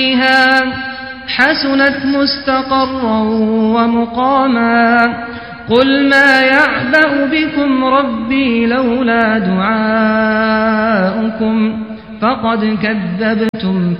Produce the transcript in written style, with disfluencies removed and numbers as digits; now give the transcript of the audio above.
حسنت مستقرا ومقاما قل ما يعبأ بكم ربي لولا دعاؤكم فقد كذبتم